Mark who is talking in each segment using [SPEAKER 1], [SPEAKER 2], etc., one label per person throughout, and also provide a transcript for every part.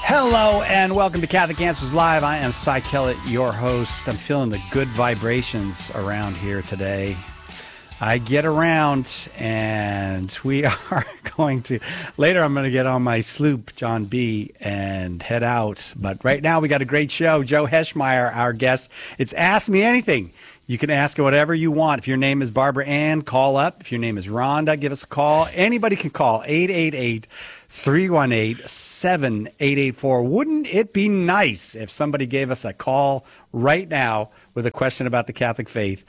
[SPEAKER 1] Hello and welcome to Catholic Answers Live. I am Cy Kellett, your host. I'm feeling the good vibrations around here today. I get around and we are going to, later I'm going to get on my sloop, John B., and head out. But right now we got a great show. Joe Heschmeyer, our guest. It's Ask Me Anything. You can ask whatever you want. If your name is Barbara Ann, call up. If your name is Rhonda, give us a call. Anybody can call 888-318-7884. Wouldn't it be nice if somebody gave us a call right now with a question about the Catholic faith?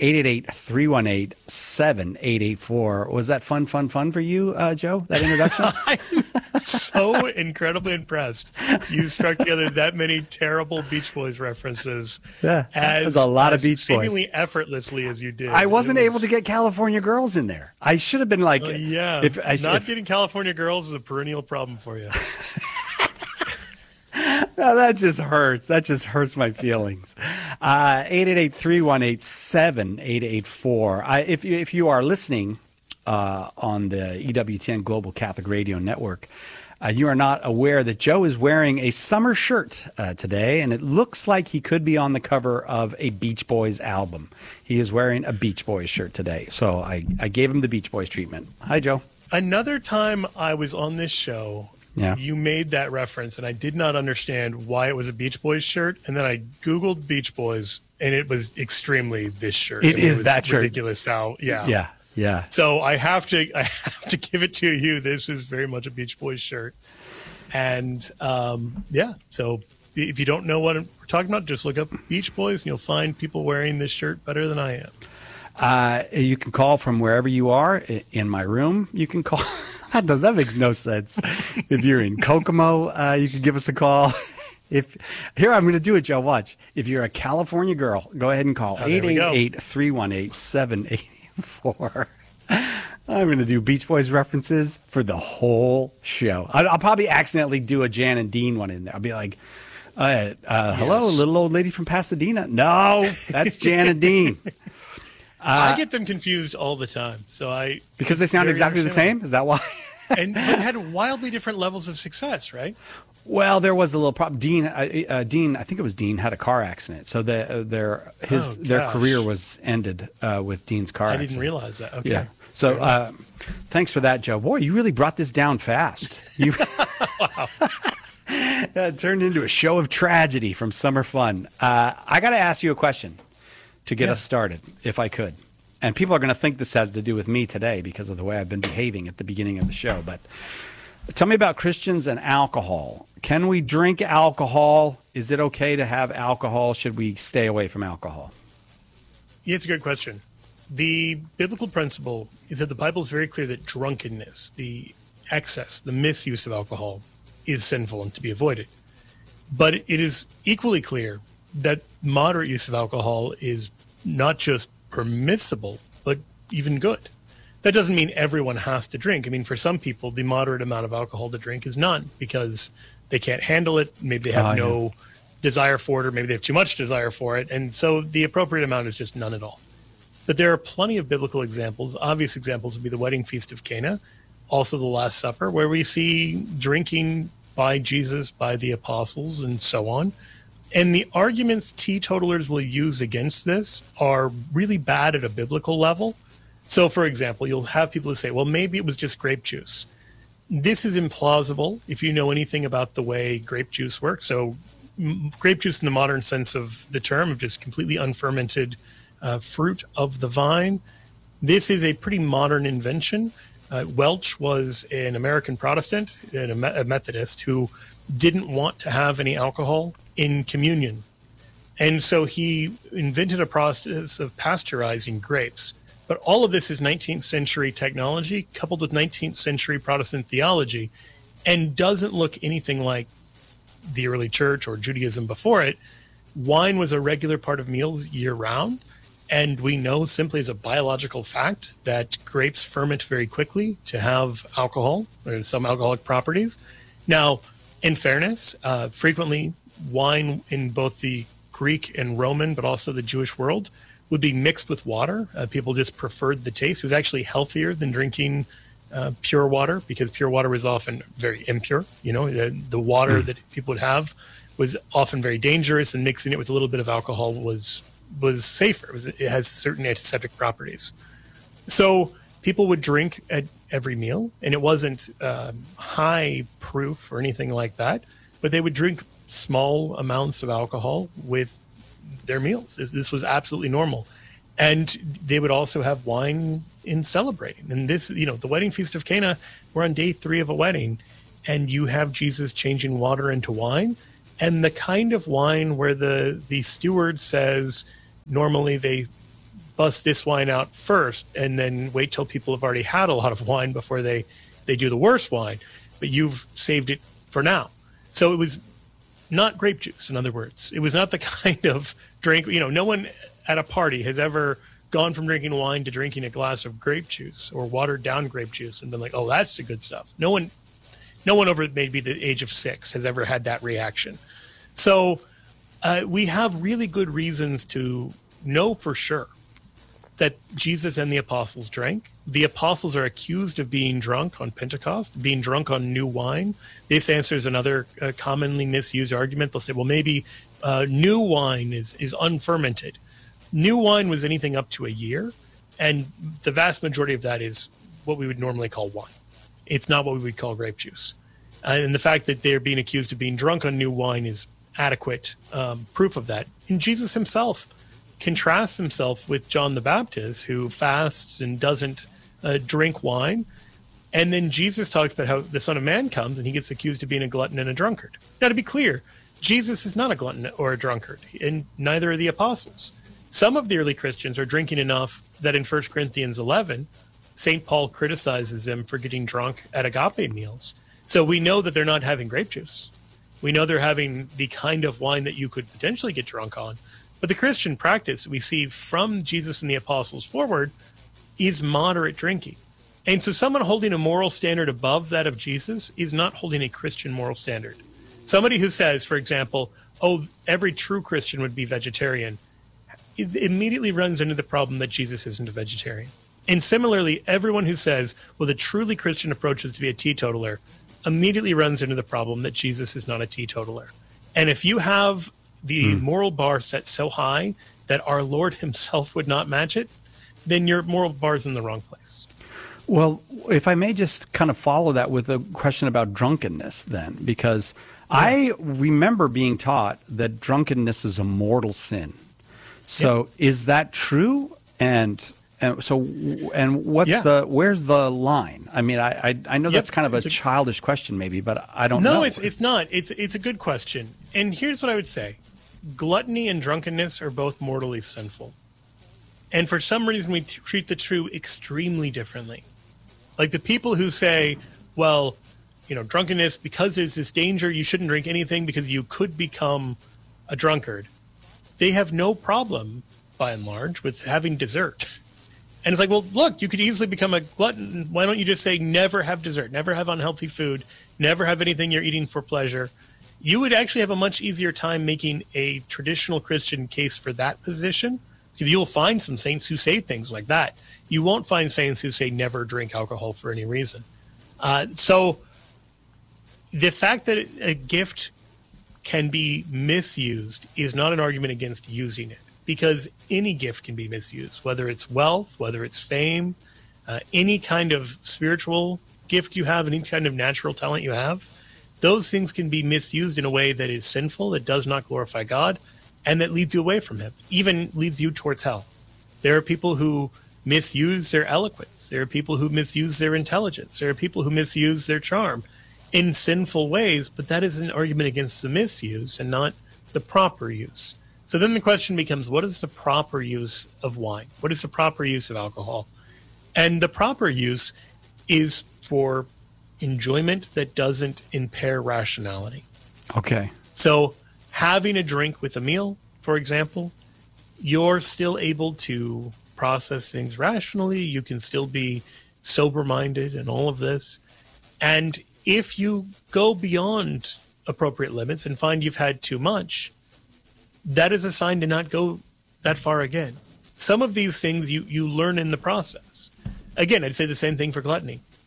[SPEAKER 1] 888-318-7884. Was that fun for you, Joe, that introduction?
[SPEAKER 2] I'm so incredibly impressed. You struck together that many terrible Beach Boys references.
[SPEAKER 1] Yeah, there's a lot of Beach Boys.
[SPEAKER 2] Seemingly effortlessly as you did.
[SPEAKER 1] I wasn't able to get California Girls in there. I should have been like...
[SPEAKER 2] getting California Girls is a perennial problem for you.
[SPEAKER 1] No, that just hurts. That just hurts my feelings. 888-318-7884. If you are listening on the EWTN Global Catholic Radio Network, you are not aware that Joe is wearing a summer shirt today, and it looks like he could be on the cover of a Beach Boys album. He is wearing a Beach Boys shirt today, so I gave him the Beach Boys treatment. Hi, Joe.
[SPEAKER 2] Another time I was on this show... Yeah. You made that reference, and I did not understand why it was a Beach Boys shirt. And then I Googled Beach Boys, and it was extremely this shirt.
[SPEAKER 1] It is that shirt.
[SPEAKER 2] Ridiculous how, yeah. So I have to give it to you. This is very much a Beach Boys shirt. And, so if you don't know what we're talking about, just look up Beach Boys, and you'll find people wearing this shirt better than I am.
[SPEAKER 1] You can call from wherever you are. In my room, you can call. That makes no sense. If you're in Kokomo, you can give us a call. Here, I'm going to do it, Joe. Watch. If you're a California girl, go ahead and call 888-318-7884. I'm going to do Beach Boys references for the whole show. I'll probably accidentally do a Jan and Dean one in there. I'll be like, hello, little old lady from Pasadena. No, that's Jan and Dean.
[SPEAKER 2] I get them confused all the time.
[SPEAKER 1] Because they sound exactly the same? Is that why?
[SPEAKER 2] And they had wildly different levels of success, right?
[SPEAKER 1] Well, there was a little problem. Dean, I think it was Dean, had a car accident. So their career was ended with Dean's car accident.
[SPEAKER 2] I didn't realize that. Okay.
[SPEAKER 1] Yeah. So thanks for that, Joe. Boy, you really brought this down fast.
[SPEAKER 2] Wow.
[SPEAKER 1] It turned into a show of tragedy from Summer Fun. I got to ask you a question to get us started, if I could. And people are going to think this has to do with me today because of the way I've been behaving at the beginning of the show. But tell me about Christians and alcohol. Can we drink alcohol? Is it okay to have alcohol? Should we stay away from alcohol?
[SPEAKER 2] Yeah, it's a good question. The biblical principle is that the Bible is very clear that drunkenness, the excess, the misuse of alcohol is sinful and to be avoided. But it is equally clear that moderate use of alcohol is not just permissible, but even good. That doesn't mean everyone has to drink. I mean, for some people, the moderate amount of alcohol to drink is none because they can't handle it. Maybe they have no desire for it, or maybe they have too much desire for it. And so the appropriate amount is just none at all. But there are plenty of biblical examples. Obvious examples would be the wedding feast of Cana, also the Last Supper, where we see drinking by Jesus, by the apostles, and so on. And the arguments teetotalers will use against this are really bad at a biblical level. So, for example, you'll have people who say, well, maybe it was just grape juice. This is implausible if you know anything about the way grape juice works. So grape juice in the modern sense of the term, of just completely unfermented fruit of the vine. This is a pretty modern invention. Welch was an American Protestant and a Methodist who didn't want to have any alcohol in communion. And so he invented a process of pasteurizing grapes. But all of this is 19th century technology coupled with 19th century Protestant theology and doesn't look anything like the early church or Judaism before it. Wine was a regular part of meals year round. And we know simply as a biological fact that grapes ferment very quickly to have alcohol or some alcoholic properties. Now, in fairness, frequently wine in both the Greek and Roman, but also the Jewish world, would be mixed with water. People just preferred the taste. It was actually healthier than drinking pure water, because pure water was often very impure. The water that people would have was often very dangerous, and mixing it with a little bit of alcohol was safer. It has certain antiseptic properties. So people would drink at every meal, and it wasn't high proof or anything like that, but they would drink small amounts of alcohol with their meals. This was absolutely normal. And they would also have wine in celebrating. And this, the wedding feast of Cana, we're on day 3 of a wedding, and you have Jesus changing water into wine. And the kind of wine where the steward says normally they bust this wine out first and then wait till people have already had a lot of wine before they do the worst wine, but you've saved it for now. So it was not grape juice, in other words. It was not the kind of drink, no one at a party has ever gone from drinking wine to drinking a glass of grape juice or watered down grape juice and been like, oh, that's the good stuff. No one over maybe the age of 6 has ever had that reaction. So we have really good reasons to know for sure that Jesus and the apostles drank. The apostles are accused of being drunk on Pentecost, being drunk on new wine. This answers another commonly misused argument. They'll say, well, maybe new wine is unfermented. New wine was anything up to a year, and the vast majority of that is what we would normally call wine. It's not what we would call grape juice. And the fact that they're being accused of being drunk on new wine is adequate proof of that. And Jesus himself contrasts himself with John the Baptist, who fasts and doesn't drink wine. And then Jesus talks about how the Son of Man comes and he gets accused of being a glutton and a drunkard. Now, to be clear, Jesus is not a glutton or a drunkard, and neither are the apostles. Some of the early Christians are drinking enough that in 1 Corinthians 11, St. Paul criticizes them for getting drunk at agape meals. So we know that they're not having grape juice. We know they're having the kind of wine that you could potentially get drunk on. But the Christian practice we see from Jesus and the apostles forward is moderate drinking. And so someone holding a moral standard above that of Jesus is not holding a Christian moral standard. Somebody who says, for example, oh, every true Christian would be vegetarian, it immediately runs into the problem that Jesus isn't a vegetarian. And similarly, everyone who says, well, the truly Christian approach is to be a teetotaler, immediately runs into the problem that Jesus is not a teetotaler. And if you have the moral bar set so high that our Lord himself would not match it, then your moral bar is in the wrong place.
[SPEAKER 1] Well, if I may just kind of follow that with a question about drunkenness then, because I remember being taught that drunkenness is a mortal sin. So is that true? And what's where's the line? I mean, I know that's kind of a childish question maybe, but I don't know.
[SPEAKER 2] No, it's not. It's a good question. And here's what I would say. Gluttony and drunkenness are both mortally sinful. And for some reason, we treat the two extremely differently. Like the people who say, well, drunkenness, because there's this danger, you shouldn't drink anything because you could become a drunkard. They have no problem, by and large, with having dessert. And it's like, well, look, you could easily become a glutton. Why don't you just say never have dessert, never have unhealthy food, never have anything you're eating for pleasure? You would actually have a much easier time making a traditional Christian case for that position, because you'll find some saints who say things like that. You won't find saints who say never drink alcohol for any reason. So the fact that a gift can be misused is not an argument against using it, because any gift can be misused, whether it's wealth, whether it's fame, any kind of spiritual gift you have, any kind of natural talent you have. Those things can be misused in a way that is sinful, that does not glorify God, and that leads you away from him, even leads you towards hell. There are people who misuse their eloquence. There are people who misuse their intelligence. There are people who misuse their charm in sinful ways, but that is an argument against the misuse and not the proper use. So then the question becomes, what is the proper use of wine? What is the proper use of alcohol? And the proper use is for enjoyment that doesn't impair rationality.
[SPEAKER 1] Okay.
[SPEAKER 2] So having a drink with a meal, for example, you're still able to process things rationally. You can still be sober-minded and all of this. And if you go beyond appropriate limits and find you've had too much, that is a sign to not go that far again. Some of these things you learn in the process. Again, I'd say the same thing for gluttony.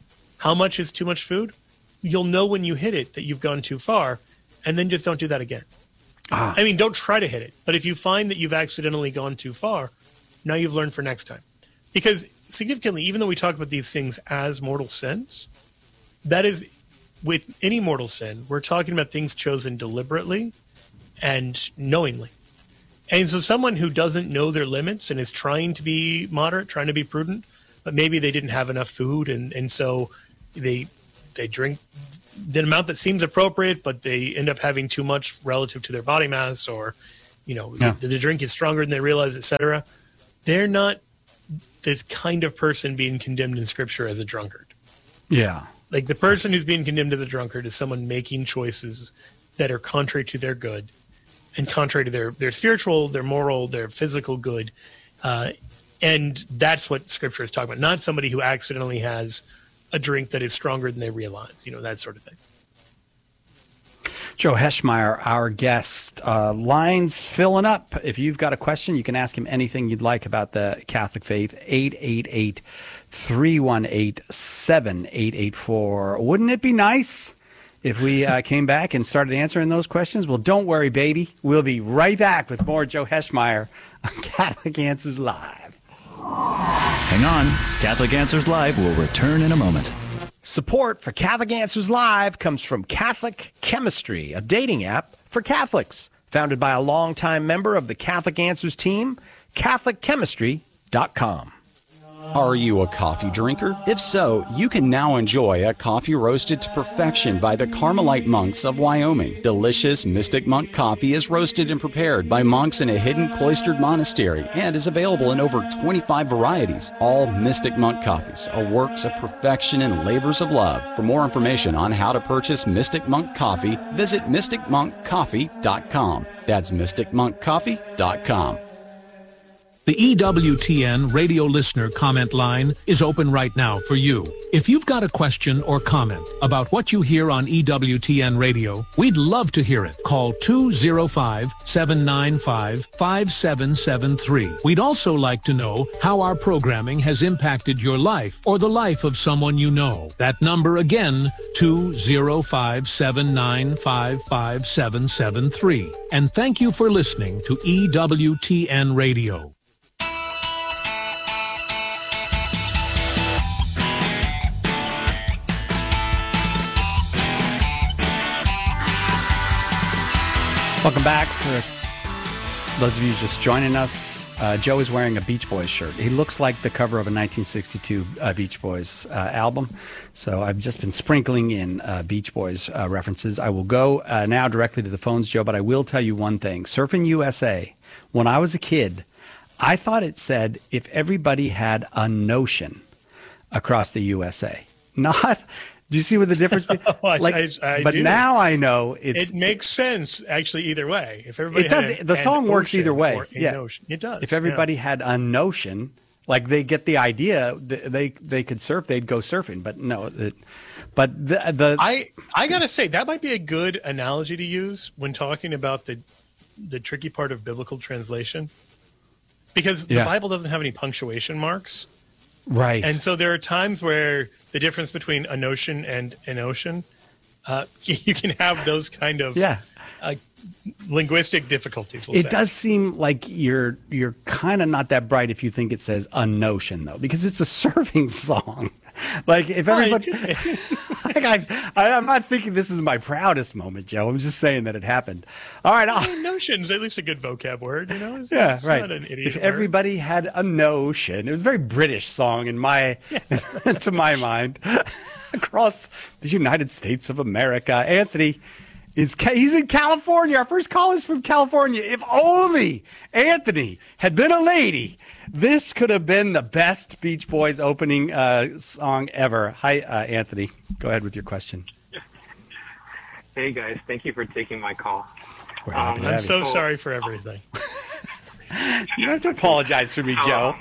[SPEAKER 2] how much is too much food? You'll know when you hit it that you've gone too far, and then just don't do that again. I mean, don't try to hit it. But if you find that you've accidentally gone too far, now you've learned for next time. Because significantly, even though we talk about these things as mortal sins, that is, with any mortal sin, we're talking about things chosen deliberately and knowingly. And so someone who doesn't know their limits and is trying to be moderate, trying to be prudent, but maybe they didn't have enough food, and so they drink the amount that seems appropriate, but they end up having too much relative to their body mass, or, the drink is stronger than they realize, etc. They're not this kind of person being condemned in Scripture as a drunkard.
[SPEAKER 1] Yeah.
[SPEAKER 2] Like, the person who's being condemned as a drunkard is someone making choices that are contrary to their good and contrary to their spiritual, their moral, their physical good. And that's what Scripture is talking about, not somebody who accidentally has a drink that is stronger than they realize, that sort of thing.
[SPEAKER 1] Joe Heschmeyer, our guest. Lines filling up. If you've got a question, you can ask him anything you'd like about the Catholic faith. 888-318-7884. Wouldn't it be nice if we came back and started answering those questions? Well, don't worry, baby. We'll be right back with more Joe Heschmeyer on Catholic Answers Live.
[SPEAKER 3] Hang on. Catholic Answers Live will return in a moment.
[SPEAKER 1] Support for Catholic Answers Live comes from Catholic Chemistry, a dating app for Catholics. Founded by a longtime member of the Catholic Answers team, CatholicChemistry.com.
[SPEAKER 4] Are you a coffee drinker? If so, you can now enjoy a coffee roasted to perfection by the Carmelite monks of Wyoming. Delicious Mystic Monk coffee is roasted and prepared by monks in a hidden cloistered monastery and is available in over 25 varieties. All Mystic Monk coffees are works of perfection and labors of love. For more information on how to purchase Mystic Monk coffee, visit mysticmonkcoffee.com. That's mysticmonkcoffee.com.
[SPEAKER 5] The EWTN radio listener comment line is open right now for you. If you've got a question or comment about what you hear on EWTN radio, we'd love to hear it. Call 205-795-5773. We'd also like to know how our programming has impacted your life or the life of someone you know. That number again, 205-795-5773. And thank you for listening to EWTN radio.
[SPEAKER 1] Welcome back. For those of you just joining us, Joe is wearing a Beach Boys shirt. He looks like the cover of a 1962 Beach Boys album. So I've just been sprinkling in Beach Boys references. I will go now directly to the phones, Joe, but I will tell you one thing. Surfing USA, when I was a kid, I thought it said if everybody had a notion across the USA. Not... Do you see what the difference is?
[SPEAKER 2] I
[SPEAKER 1] but
[SPEAKER 2] do.
[SPEAKER 1] Now I know it
[SPEAKER 2] makes sense actually either way. If everybody
[SPEAKER 1] it does. The song works either way. Yeah,
[SPEAKER 2] notion, it does.
[SPEAKER 1] If everybody had a notion, like they get the idea, they could surf, they'd go surfing. But no, I
[SPEAKER 2] gotta say that might be a good analogy to use when talking about the tricky part of biblical translation, because the Bible doesn't have any punctuation marks.
[SPEAKER 1] Right.
[SPEAKER 2] And so there are times where the difference between a notion and an ocean, you can have those kind of linguistic difficulties.
[SPEAKER 1] It does seem like you're kind of not that bright if you think it says a notion, though, because it's a surfing song. Like if everybody, I'm not thinking this is my proudest moment, Joe. I'm just saying that it happened. All right,
[SPEAKER 2] notion's at least a good vocab word, It's
[SPEAKER 1] right.
[SPEAKER 2] Not an idiot
[SPEAKER 1] if
[SPEAKER 2] word.
[SPEAKER 1] Everybody had a notion. It was a very British song in my, to my mind, across the United States of America. Anthony. He's in California. Our first call is from California. If only Anthony had been a lady, this could have been the best Beach Boys opening song ever. Hi, Anthony. Go ahead with your question.
[SPEAKER 6] Hey, guys. Thank you for taking my call.
[SPEAKER 2] I'm so sorry for everything.
[SPEAKER 1] You don't have to apologize for me, Joe.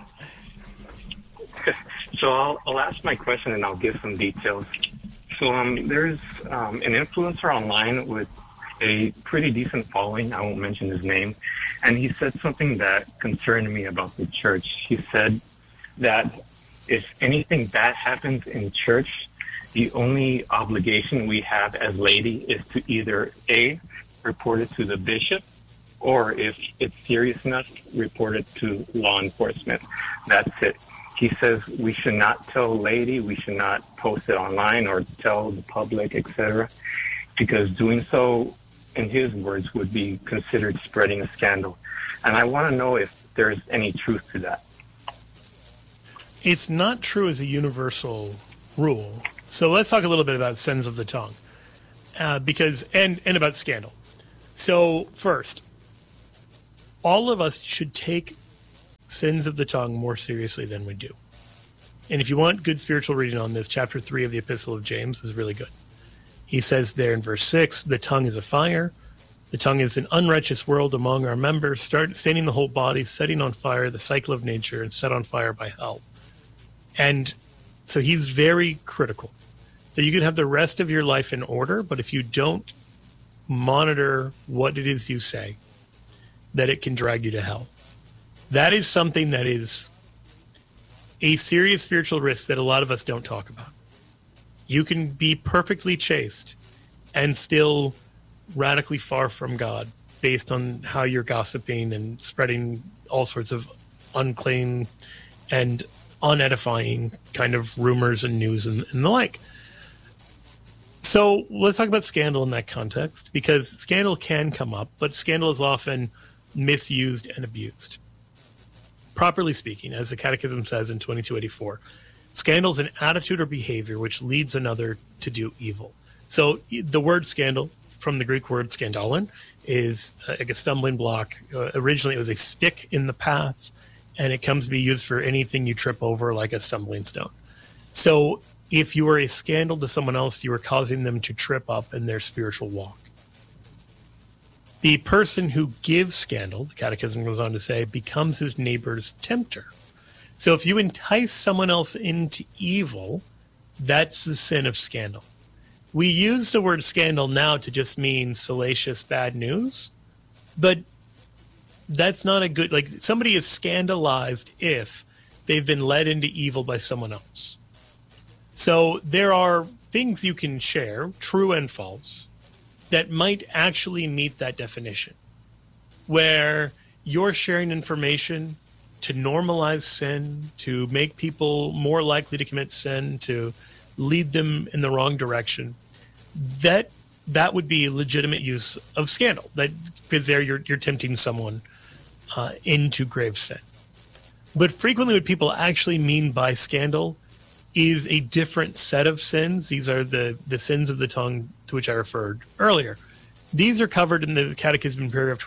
[SPEAKER 6] So I'll ask my question and I'll give some details. So there's an influencer online with a pretty decent following. I won't mention his name. And he said something that concerned me about the church. He said that if anything bad happens in church, the only obligation we have as laity is to either A, report it to the bishop, or if it's serious enough, report it to law enforcement. That's it. He says we should not tell laity, we should not post it online or tell the public, etc., because doing so, in his words, would be considered spreading a scandal. And I want to know if there's any truth to that.
[SPEAKER 2] It's not true as a universal rule. So let's talk a little bit about sins of the tongue, because about scandal. So first, all of us should take sins of the tongue more seriously than we do. And if you want good spiritual reading on this, chapter 3 of the Epistle of James is really good. He says there in verse 6, the tongue is a fire. The tongue is an unrighteous world among our members, staining the whole body, setting on fire the cycle of nature, and set on fire by hell. And so he's very critical that you can have the rest of your life in order, but if you don't monitor what it is you say, that it can drag you to hell. That is something that is a serious spiritual risk that a lot of us don't talk about. You can be perfectly chaste and still radically far from God based on how you're gossiping and spreading all sorts of unclean and unedifying kind of rumors and news and the like. So let's talk about scandal in that context, because scandal can come up, but scandal is often misused and abused. Properly speaking, as the Catechism says in 2284, scandal is an attitude or behavior which leads another to do evil. So the word scandal, from the Greek word skandalon, is like a stumbling block. Originally, it was a stick in the path, and it comes to be used for anything you trip over, like a stumbling stone. So if you are a scandal to someone else, you are causing them to trip up in their spiritual walk. The person who gives scandal, the Catechism goes on to say, becomes his neighbor's tempter. So if you entice someone else into evil, that's the sin of scandal. We use the word scandal now to just mean salacious bad news, but that's not a good, like, somebody is scandalized if they've been led into evil by someone else. So there are things you can share, true and false, that might actually meet that definition, where you're sharing information to normalize sin, to make people more likely to commit sin, to lead them in the wrong direction. That would be legitimate use of scandal, because there you're tempting someone into grave sin. But frequently what people actually mean by scandal is a different set of sins. These are the sins of the tongue to which I referred earlier. These are covered in the Catechism in paragraph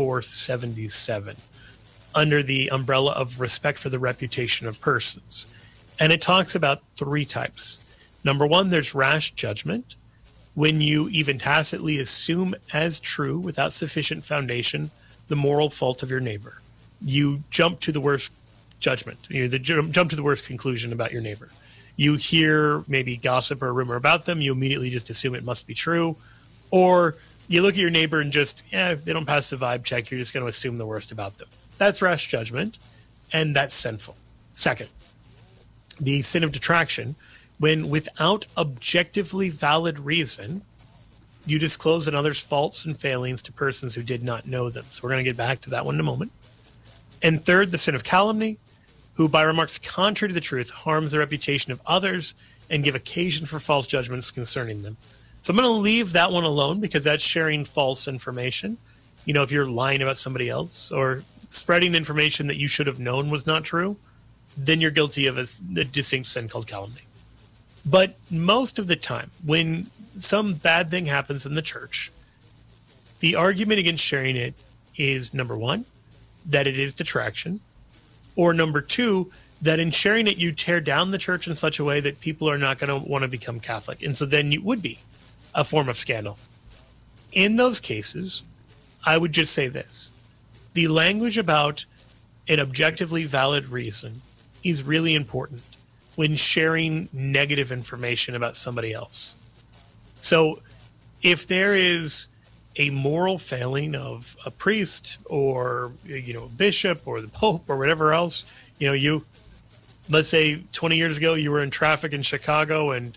[SPEAKER 2] 2477 under the umbrella of respect for the reputation of persons. And it talks about three types. Number one, there's rash judgment, when you even tacitly assume as true, without sufficient foundation, the moral fault of your neighbor. You jump to the worst judgment. You jump to the worst conclusion about your neighbor. You hear maybe gossip or rumor about them, you immediately just assume it must be true. Or you look at your neighbor and just, they don't pass the vibe check, you're just going to assume the worst about them. That's rash judgment, and that's sinful. Second, the sin of detraction, when without objectively valid reason, you disclose another's faults and failings to persons who did not know them. So we're going to get back to that one in a moment. And third, the sin of calumny, who by remarks contrary to the truth harms the reputation of others and give occasion for false judgments concerning them. So I'm going to leave that one alone, because that's sharing false information. You know, if you're lying about somebody else or spreading information that you should have known was not true, then you're guilty of a distinct sin called calumny. But most of the time, when some bad thing happens in the church, the argument against sharing it is, number one, that it is detraction, or number two, that in sharing it, you tear down the church in such a way that people are not going to want to become Catholic. And so then it would be a form of scandal. In those cases, I would just say this. The language about an objectively valid reason is really important when sharing negative information about somebody else. So if there is a moral failing of a priest or, a bishop or the Pope or whatever else, let's say 20 years ago you were in traffic in Chicago and,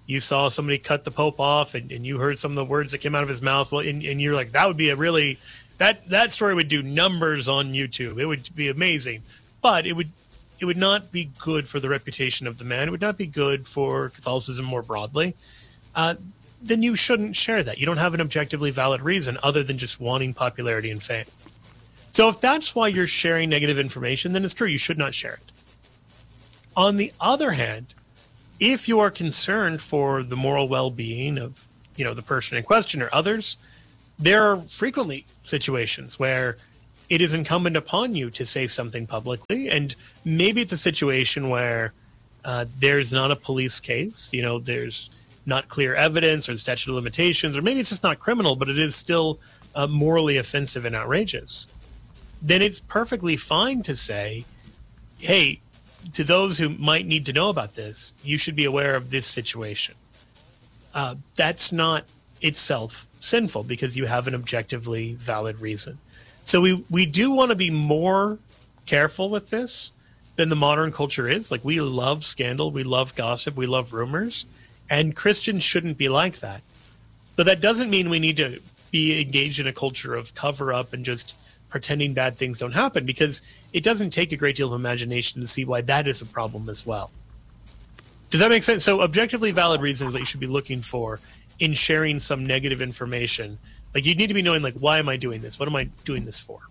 [SPEAKER 2] you saw somebody cut the Pope off and you heard some of the words that came out of his mouth. Well, and you're like, that would be a really, that story would do numbers on YouTube. It would be amazing, but it would not be good for the reputation of the man. It would not be good for Catholicism more broadly. Then you shouldn't share that. You don't have an objectively valid reason other than just wanting popularity and fame. So if that's why you're sharing negative information, then it's true. You should not share it. On the other hand, if you are concerned for the moral well-being of, the person in question or others, there are frequently situations where it is incumbent upon you to say something publicly. And maybe it's a situation where there's not a police case, there's not clear evidence or the statute of limitations, or maybe it's just not criminal, but it is still morally offensive and outrageous. Then it's perfectly fine to say, hey, to those who might need to know about this, you should be aware of this situation. That's not itself sinful because you have an objectively valid reason. So we do want to be more careful with this than the modern culture is. Like, we love scandal, we love gossip, we love rumors, and Christians shouldn't be like that. But that doesn't mean we need to be engaged in a culture of cover up and just pretending bad things don't happen, because it doesn't take a great deal of imagination to see why that is a problem as well. Does that make sense? So objectively valid reasons that you should be looking for in sharing some negative information. Like, you need to be knowing, like, why am I doing this? What am I doing this for?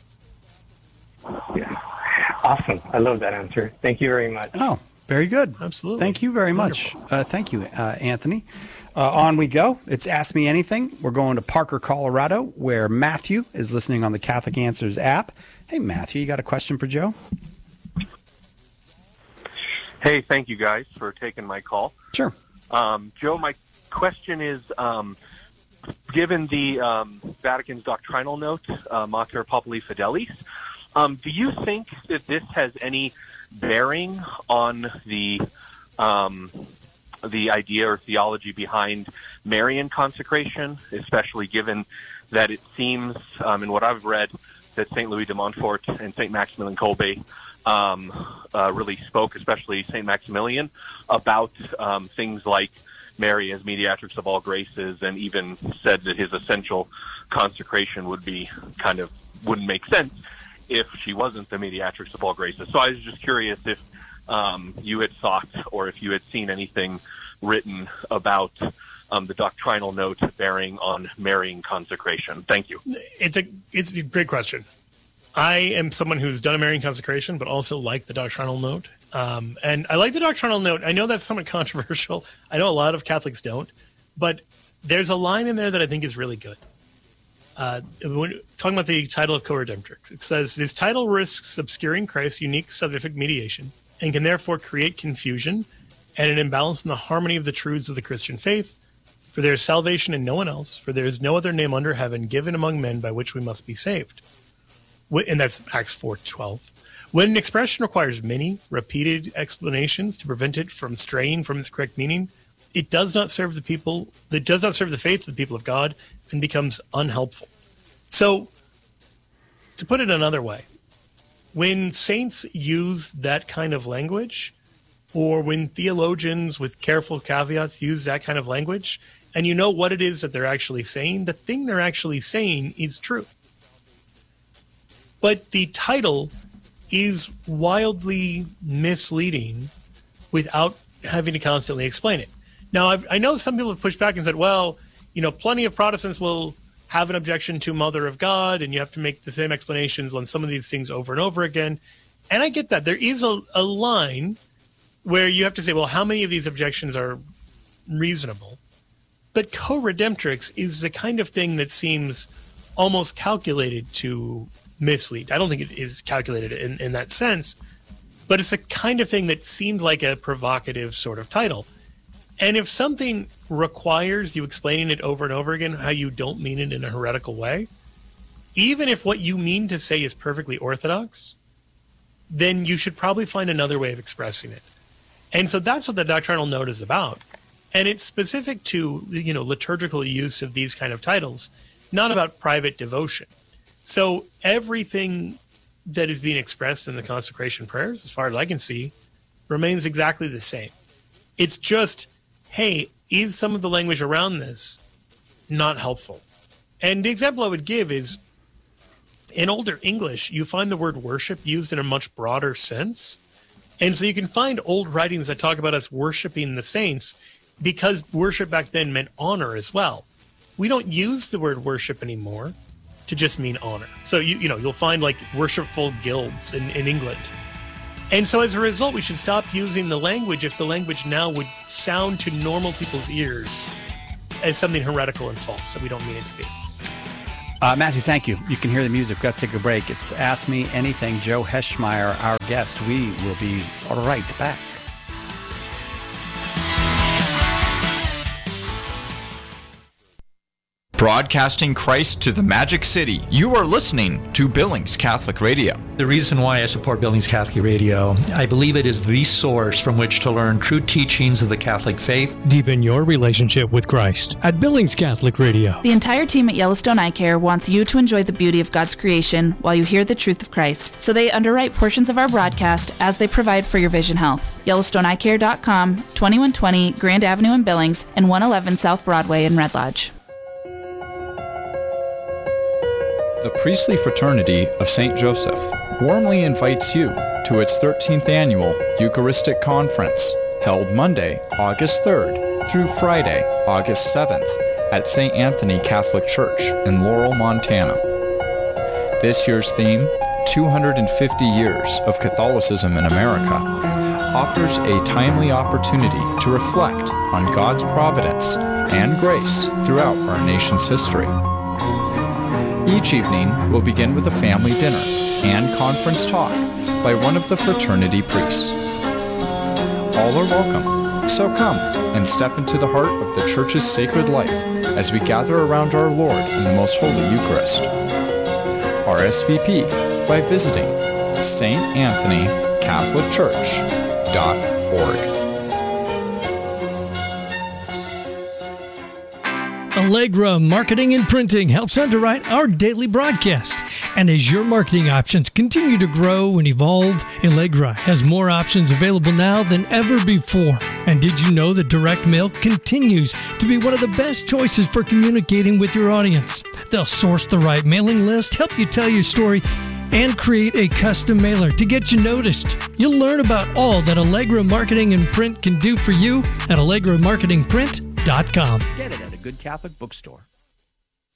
[SPEAKER 6] Yeah. Awesome. I love that answer. Thank you very much.
[SPEAKER 1] Oh, very good.
[SPEAKER 2] Absolutely.
[SPEAKER 1] Thank you very much. Thank you, Anthony. On we go. It's Ask Me Anything. We're going to Parker, Colorado, where Matthew is listening on the Catholic Answers app. Hey, Matthew, you got a question for Joe?
[SPEAKER 7] Hey, thank you guys for taking my call.
[SPEAKER 1] Sure.
[SPEAKER 7] Joe, my question is, given the Vatican's doctrinal note, Mater Populi Fidelis, do you think that this has any bearing on the idea or theology behind Marian consecration, especially given that it seems, in what I've read, that St. Louis de Montfort and St. Maximilian Kolbe really spoke, especially St. Maximilian, about things like Mary as mediatrix of all graces, and even said that his essential consecration wouldn't make sense if she wasn't the mediatrix of all graces. So I was just curious if you had thought or if you had seen anything written about the doctrinal note bearing on Marian consecration. Thank you.
[SPEAKER 2] It's a great question. I am someone who's done a Marian consecration, but also like the doctrinal note. And I like the doctrinal note. I know that's somewhat controversial. I know a lot of Catholics don't, but there's a line in there that I think is really good. When talking about the title of co-redemptrix, it says, this title risks obscuring Christ's unique salvific mediation and can therefore create confusion and an imbalance in the harmony of the truths of the Christian faith. For there is salvation in no one else, for there is no other name under heaven given among men by which we must be saved. And that's Acts 4:12. When an expression requires many repeated explanations to prevent it from straying from its correct meaning, it does not serve the people, it does not serve the faith of the people of God, and becomes unhelpful. So, to put it another way, when saints use that kind of language, or when theologians with careful caveats use that kind of language, and you know what it is that they're actually saying, the thing they're actually saying is true. But the title is wildly misleading without having to constantly explain it. Now, I know some people have pushed back and said, well, plenty of Protestants will have an objection to Mother of God, and you have to make the same explanations on some of these things over and over again. And I get that. There is a line where you have to say, well, how many of these objections are reasonable? But co-redemptrix is the kind of thing that seems almost calculated to mislead. I don't think it is calculated in that sense, but it's the kind of thing that seems like a provocative sort of title. And if something requires you explaining it over and over again how you don't mean it in a heretical way, even if what you mean to say is perfectly orthodox, then you should probably find another way of expressing it. And so that's what the doctrinal note is about. And it's specific to, liturgical use of these kind of titles, not about private devotion. So everything that is being expressed in the consecration prayers, as far as I can see, remains exactly the same. It's just hey, is some of the language around this not helpful? And the example I would give is, in Older English, you find the word worship used in a much broader sense. And so you can find old writings that talk about us worshiping the saints because worship back then meant honor as well. We don't use the word worship anymore to just mean honor. So, you'll find like worshipful guilds in England. And so as a result, we should stop using the language if the language now would sound to normal people's ears as something heretical and false that we don't mean it to be.
[SPEAKER 1] Matthew, thank you. You can hear the music. We've got to take a break. It's Ask Me Anything. Joe Heschmeyer, our guest. We will be right back.
[SPEAKER 8] Broadcasting Christ to the Magic City, you are listening to Billings Catholic Radio.
[SPEAKER 9] The reason why I support Billings Catholic Radio, I believe it is the source from which to learn true teachings of the Catholic faith.
[SPEAKER 10] Deepen your relationship with Christ at Billings Catholic Radio.
[SPEAKER 11] The entire team at Yellowstone Eye Care wants you to enjoy the beauty of God's creation while you hear the truth of Christ. So they underwrite portions of our broadcast as they provide for your vision health. YellowstoneEyeCare.com, 2120 Grand Avenue in Billings, and 111 South Broadway in Red Lodge.
[SPEAKER 12] The Priestly Fraternity of St. Joseph warmly invites you to its 13th annual Eucharistic Conference, held Monday, August 3rd through Friday, August 7th at St. Anthony Catholic Church in Laurel, Montana. This year's theme, 250 Years of Catholicism in America, offers a timely opportunity to reflect on God's providence and grace throughout our nation's history. Each evening will begin with a family dinner and conference talk by one of the fraternity priests. All are welcome, so come and step into the heart of the Church's sacred life as we gather around our Lord in the Most Holy Eucharist. RSVP by visiting StAnthonyCatholicChurch.org.
[SPEAKER 10] Allegra Marketing and Printing helps underwrite our daily broadcast. And as your marketing options continue to grow and evolve, Allegra has more options available now than ever before. And did you know that direct mail continues to be one of the best choices for communicating with your audience? They'll source the right mailing list, help you tell your story, and create a custom mailer to get you noticed. You'll learn about all that Allegra Marketing and Print can do for you at AllegraMarketingPrint.com.
[SPEAKER 1] Get it at a good Catholic bookstore.